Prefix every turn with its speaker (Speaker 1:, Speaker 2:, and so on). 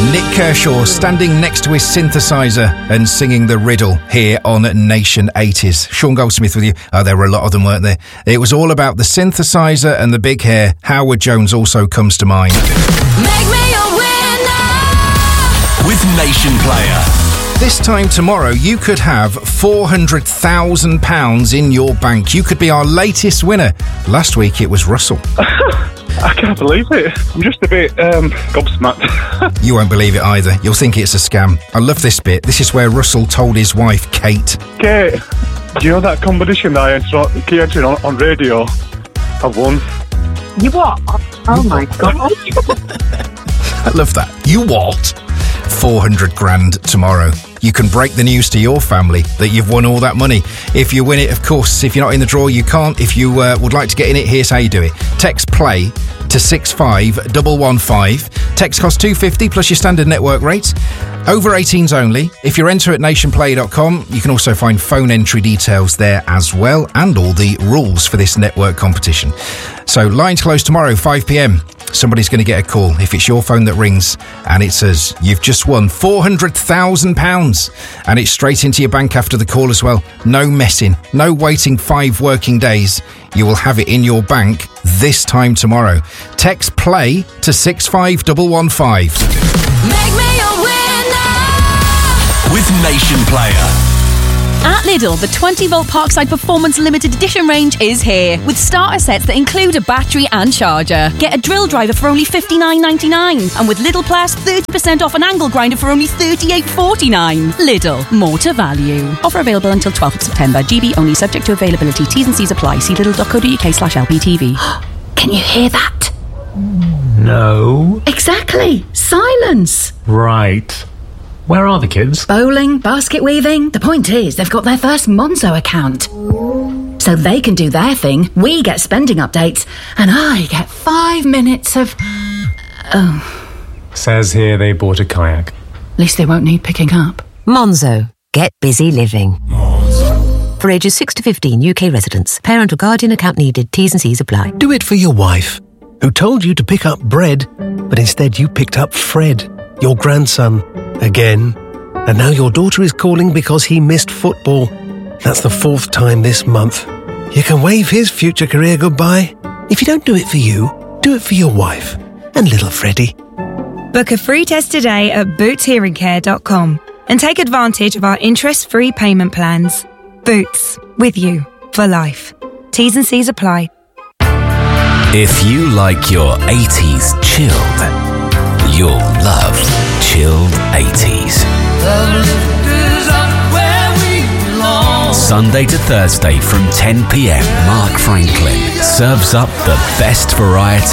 Speaker 1: Nick Kershaw standing next to his synthesizer and singing the riddle here on Nation 80s. Sean Goldsmith with you. Oh, there were a lot of them, weren't there? It was all about the synthesizer and the big hair. Howard Jones also comes to mind.
Speaker 2: Make me a winner
Speaker 3: with Nation Player.
Speaker 1: This time tomorrow, you could have £400,000 in your bank. You could be our latest winner. Last week, it was Russell.
Speaker 4: I can't believe it. I'm just a bit gobsmacked.
Speaker 1: You won't believe it either. You'll think it's a scam. I love this bit. This is where Russell told his wife, Kate.
Speaker 4: Kate, do you know that competition that I entered on radio? I won.
Speaker 5: You what? Oh my God.
Speaker 1: I love that. You what? 400 grand tomorrow. You can break the news to your family that you've won all that money. If you win it, of course, if you're not in the draw, you can't. If you would like to get in it, here's how you do it. Text PLAY to 65115. Text costs £2.50 plus your standard network rates. Over 18s only. If you enter at nationplay.com, you can also find phone entry details there as well, and all the rules for this network competition. So lines close tomorrow, 5 p.m. Somebody's going to get a call. If it's your phone that rings and it says you've just won £400,000, and it's straight into your bank after the call as well. No messing, no waiting 5 working days. You will have it in your bank this time tomorrow. Text PLAY to 65115.
Speaker 2: Make me a winner
Speaker 3: with Nation Player.
Speaker 6: At Lidl, the 20-volt Parkside Performance Limited Edition range is here, with starter sets that include a battery and charger. Get a drill driver for only $59.99, and with Lidl Plus, 30% off an angle grinder for only $38.49. Lidl, more to value. Offer available until 12th of September. GB only, subject to availability. T's and C's apply. See lidl.co.uk/LPTV.
Speaker 7: Can you hear that?
Speaker 8: No.
Speaker 7: Exactly. Silence.
Speaker 8: Right. Where are the kids?
Speaker 7: Bowling, basket weaving. The point is, they've got their first Monzo account. So they can do their thing, we get spending updates, and I get 5 minutes of... Oh.
Speaker 8: Says here they bought a kayak.
Speaker 7: At least they won't need picking up.
Speaker 9: Monzo. Get busy living. Monzo. For ages 6 to 15, UK residents. Parent or guardian account needed. T's and C's apply.
Speaker 10: Do it for your wife, who told you to pick up bread, but instead you picked up Fred, your grandson. Again. And now your daughter is calling because he missed football. That's the 4th time this month. You can wave his future career goodbye. If you don't do it for you, do it for your wife and little Freddie.
Speaker 11: Book a free test today at bootshearingcare.com and take advantage of our interest-free payment plans. Boots, with you for life. T's and C's apply.
Speaker 3: If you like your 80s chilled, you'll love Chilled 80s. Sunday to Thursday from 10 p.m, Mark Franklin serves up the best variety